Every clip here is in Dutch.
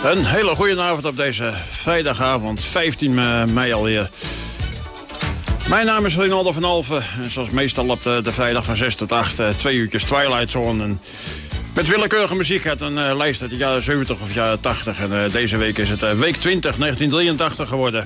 Een hele goede avond op deze vrijdagavond, 15 mei alweer. Mijn naam is Rinaldo van Alphen. En zoals meestal op de vrijdag van 6 tot 8, 2 uurtjes Twilight Zone. En met willekeurige muziek uit een lijst uit de jaren 70 of jaren 80. En deze week is het week 20, 1983 geworden.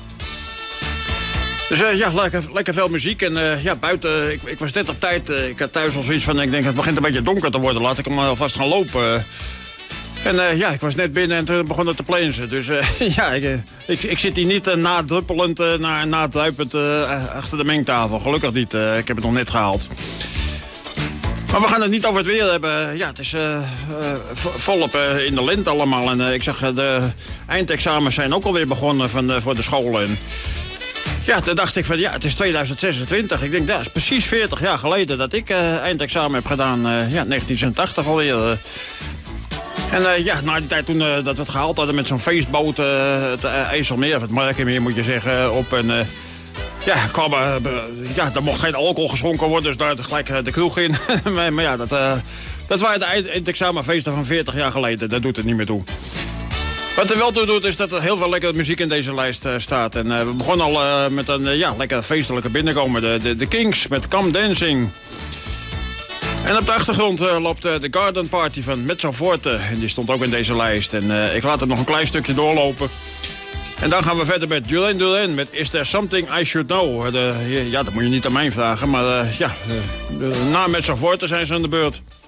Dus ja, lekker veel muziek. En ja, buiten, ik was net op tijd. Ik had thuis al zoiets van, ik denk het begint een beetje donker te worden. Laat ik hem alvast gaan lopen. En ja, ik was net binnen en toen begon het te plensen. Dus ja, ik zit hier niet nadruppelend, nadruipend achter de mengtafel. Gelukkig niet, ik heb het nog net gehaald. Maar we gaan het niet over het weer hebben. Ja, het is volop in de lente allemaal. En ik zag de eindexamens zijn ook alweer begonnen voor de scholen. En ja, toen dacht ik van ja, het is 2026. Ik denk, dat is precies 40 jaar geleden dat ik eindexamen heb gedaan. Ja, 1986 alweer. En ja, na die tijd toen dat we het gehaald hadden met zo'n feestboot, het IJsselmeer, of het Markenmeer moet je zeggen, op. En ja, ja, er mocht geen alcohol geschonken worden, dus daar gelijk de kroeg in. maar ja, dat waren de eindexamenfeesten van 40 jaar geleden, dat doet het niet meer toe. Wat er wel toe doet is dat er heel veel lekkere muziek in deze lijst staat. En we begonnen al met een ja, lekker feestelijke binnenkomen, de Kings met Come Dancing. En op de achtergrond loopt de Garden Party van Mezzo Forte. En die stond ook in deze lijst. En ik laat het nog een klein stukje doorlopen. En dan gaan we verder met Duran Duran met Is There Something I Should Know. Ja, dat moet je niet aan mij vragen. Maar ja, na Mezzo Forte zijn ze aan de beurt.